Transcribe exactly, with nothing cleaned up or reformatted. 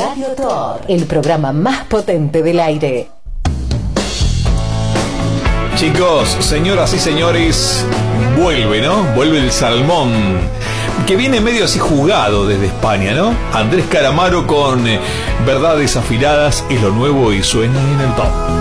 Radio Tor, el programa más potente del aire. Chicos, señoras y señores, vuelve, ¿no? Vuelve el salmón, que viene medio así jugado desde España, ¿no? Andrés Calamaro con eh, Verdades Afiladas es lo nuevo y suena en el top.